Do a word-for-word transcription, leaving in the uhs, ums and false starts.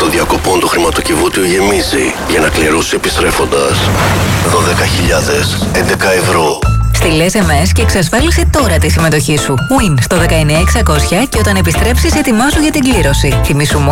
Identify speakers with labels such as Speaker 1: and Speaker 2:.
Speaker 1: των διακοπών του χρηματοκιβώτιου γεμίζει για να κληρώσεις επιστρέφοντας δώδεκα χιλιάδες έντεκα ευρώ.
Speaker 2: Στείλε ες εμ ες και εξασφάλισε τώρα τη συμμετοχή σου. Win στο δεκαεννιά εξακόσια και όταν επιστρέψεις ετοιμάσου για την κλήρωση. Θυμήσου